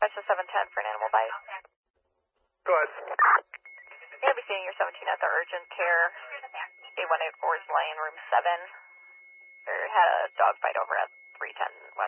dispatch to 710 for an animal bite. Go ahead. You'll be seeing your 17 at the urgent care, 8184 Lane, room 7. There had a dog bite over at 310